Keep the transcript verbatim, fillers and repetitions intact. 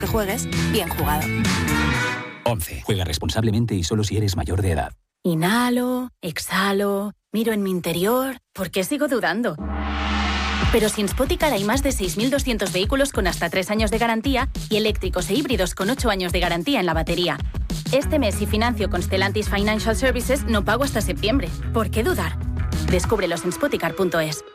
Que juegues bien jugado. once. Juega responsablemente y solo si eres mayor de edad. Inhalo, exhalo, miro en mi interior. ¿Por qué sigo dudando? Pero sin Spoticar hay más de seis mil doscientos vehículos con hasta tres años de garantía y eléctricos e híbridos con ocho años de garantía en la batería. Este mes, si financio con Stellantis Financial Services, no pago hasta septiembre. ¿Por qué dudar? Descúbrelos en spoticar punto es.